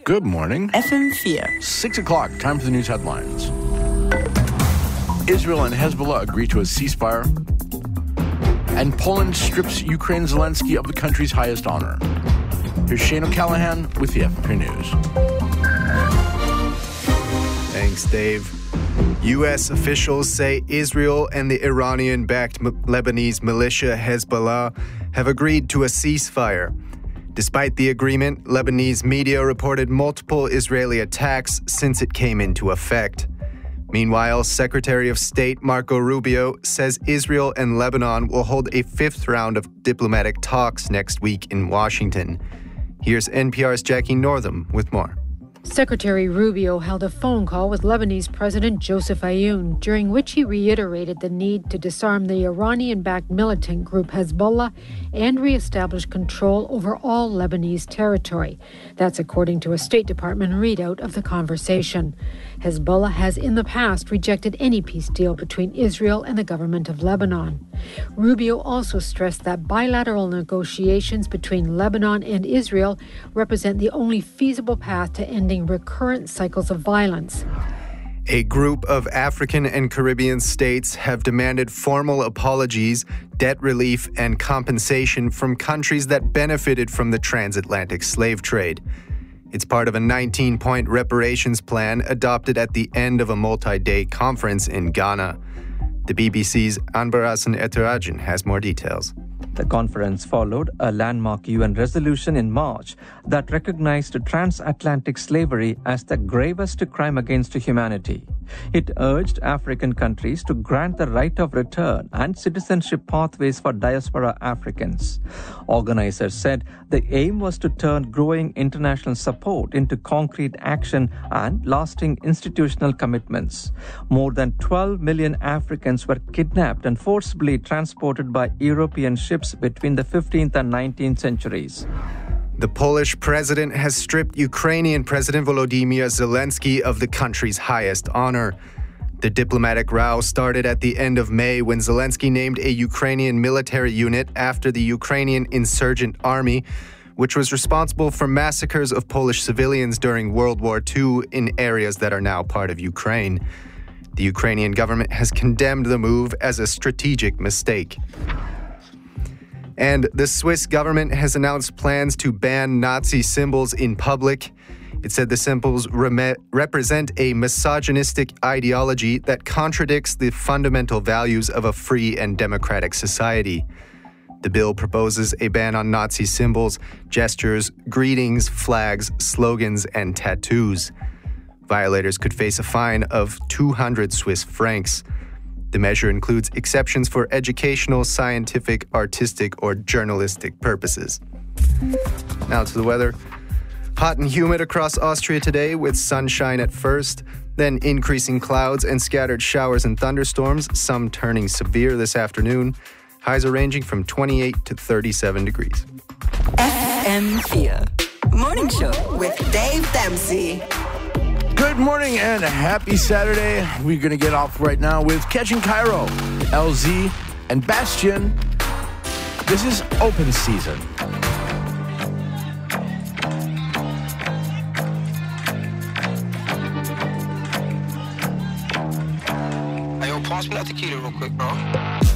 Good morning. FM4. 6 o'clock, time for the news headlines. Israel and Hezbollah agree to a ceasefire. And Poland strips Ukraine Zelensky of the country's highest honor. Here's Shane O'Callaghan with the FM4 News. Thanks, Dave. U.S. officials say Israel and the Iranian-backed Lebanese militia Hezbollah have agreed to a ceasefire. Despite the agreement, Lebanese media reported multiple Israeli attacks since it came into effect. Meanwhile, Secretary of State Marco Rubio says Israel and Lebanon will hold a fifth round of diplomatic talks next week in Washington. Here's NPR's Jackie Northam with more. Secretary Rubio held a phone call with Lebanese President Joseph Aoun, during which he reiterated the need to disarm the Iranian-backed militant group Hezbollah and reestablish control over all Lebanese territory. That's according to a State Department readout of the conversation. Hezbollah has in the past rejected any peace deal between Israel and the government of Lebanon. Rubio also stressed that bilateral negotiations between Lebanon and Israel represent the only feasible path to ending recurrent cycles of violence. A group of African and Caribbean states have demanded formal apologies, debt relief, and compensation from countries that benefited from the transatlantic slave trade. It's part of a 19-point reparations plan adopted at the end of a multi-day conference in Ghana. The BBC's Anbarasan Etirajan has more details. The conference followed a landmark UN resolution in March that recognized transatlantic slavery as the gravest crime against humanity. It urged African countries to grant the right of return and citizenship pathways for diaspora Africans. Organizers said the aim was to turn growing international support into concrete action and lasting institutional commitments. More than 12 million Africans were kidnapped and forcibly transported by European ships between the 15th and 19th centuries. The Polish president has stripped Ukrainian President Volodymyr Zelensky of the country's highest honor. The diplomatic row started at the end of May when Zelensky named a Ukrainian military unit after the Ukrainian insurgent army, which was responsible for massacres of Polish civilians during World War II in areas that are now part of Ukraine. The Ukrainian government has condemned the move as a strategic mistake. And the Swiss government has announced plans to ban Nazi symbols in public. It said the symbols represent a misogynistic ideology that contradicts the fundamental values of a free and democratic society. The bill proposes a ban on Nazi symbols, gestures, greetings, flags, slogans, and tattoos. Violators could face a fine of 200 Swiss francs. The measure includes exceptions for educational, scientific, artistic, or journalistic purposes. Now to the weather. Hot and humid across Austria today with sunshine at first, then increasing clouds and scattered showers and thunderstorms, some turning severe this afternoon. Highs are ranging from 28 to 37 degrees. FM4. Morning Show with Dave Dempsey. Good morning and happy Saturday. We're going to get off right now with Catching Cairo, LZ, and Bastion. This is open season. Hey, yo, pass me that tequila real quick, bro.